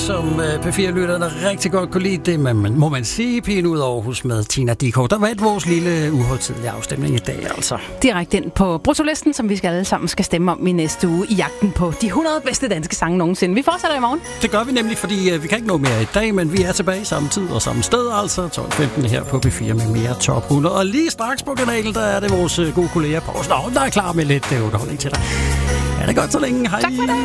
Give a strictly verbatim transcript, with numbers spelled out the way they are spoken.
Som P fire-lytterne rigtig godt kunne lide det, men må man sige, pigen ud af Aarhus med Tina Dickow. Der vandt vores lille uhøjtidelige afstemning i dag, altså. Direkte ind på bruttolisten, som vi skal alle sammen skal stemme om i næste uge i jagten på de hundrede bedste danske sange nogensinde. Vi fortsætter i morgen. Det gør vi nemlig, fordi uh, vi kan ikke nå mere i dag, men vi er tilbage samme tid og samme sted, altså tolv femten her på P fire med mere Top hundrede. Og lige straks på kanalen, der er det vores uh, gode kollega Poul Snavn, der er klar med lidt uh, underholdning til dig. Ja, det er godt så længe. Hej. Tak for det.